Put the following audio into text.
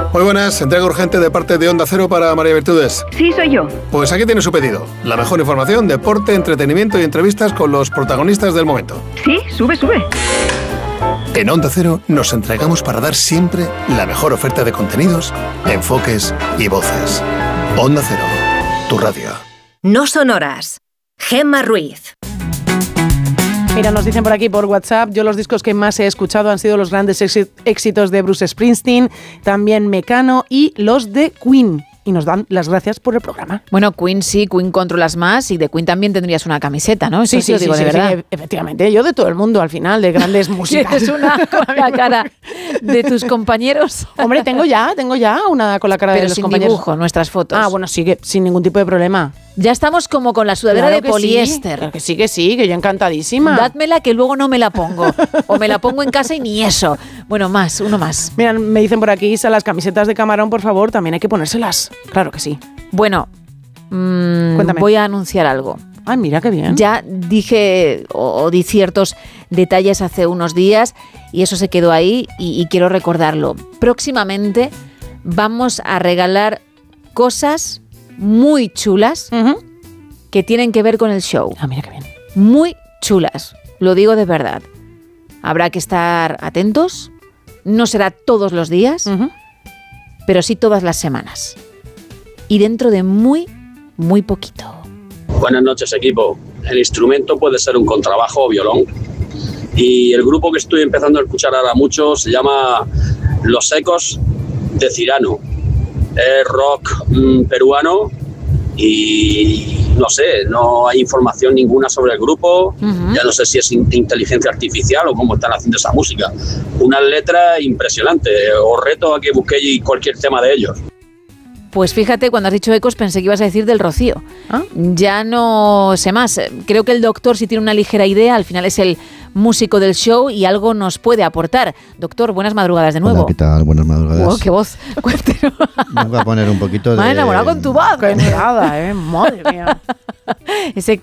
Muy buenas, entrega urgente de parte de Onda Cero para María Virtudes. Sí, soy yo. Pues aquí tiene su pedido. La mejor información, deporte, entretenimiento y entrevistas con los protagonistas del momento. Sí, sube. En Onda Cero nos entregamos para dar siempre la mejor oferta de contenidos, enfoques y voces. Onda Cero, tu radio. No son horas. Gemma Ruiz. Mira, nos dicen por aquí por WhatsApp, yo los discos que más he escuchado han sido los grandes éxitos de Bruce Springsteen, también Mecano y los de Queen. Y nos dan las gracias por el programa. Bueno, Queen sí, Queen controlas más y de Queen también tendrías una camiseta, ¿no? Eso sí lo digo de verdad. Sí, efectivamente, yo de todo el mundo al final, de grandes músicas. ¿Tienes una con la cara de tus compañeros? Hombre, tengo ya una con la cara de los compañeros. Pero sin dibujo, nuestras fotos. Ah, bueno, sí, que sin ningún tipo de problema. Ya estamos como con la sudadera Claro de poliéster. Sí, que sí, que yo encantadísima. Dádmela que luego no me la pongo. O me la pongo en casa y ni eso. Bueno, uno más. Mira, me dicen por aquí, Isa, las camisetas de camarón, por favor, también hay que ponérselas. Claro que sí. Bueno, voy a anunciar algo. Ay, mira qué bien. Ya dije o di ciertos detalles hace unos días y eso se quedó ahí y quiero recordarlo. Próximamente vamos a regalar cosas muy chulas que tienen que ver con el show. Ah, mira qué bien. Muy chulas, lo digo de verdad. Habrá que estar atentos, no será todos los días, pero sí todas las semanas. Y dentro de muy, muy poquito. Buenas noches, equipo. El instrumento puede ser un contrabajo o violón. Y el grupo que estoy empezando a escuchar ahora mucho se llama Los Ecos de Cirano. Es rock peruano y no sé, no hay información ninguna sobre el grupo. Ya no sé si es inteligencia artificial o cómo están haciendo esa música. Una letra impresionante. Os reto a que busquéis cualquier tema de ellos. Pues fíjate, cuando has dicho Ecos pensé que ibas a decir del Rocío. Ya no sé más. Creo que el doctor sí tiene una ligera idea. Al final es el músico del show y algo nos puede aportar. Doctor, buenas madrugadas de nuevo. Hola, ¿qué tal? Buenas madrugadas. Oh, qué voz. Cuéntenos. Vengo a poner un poquito de... Me he enamorado con tu voz. Qué enamorada, madre mía. Ese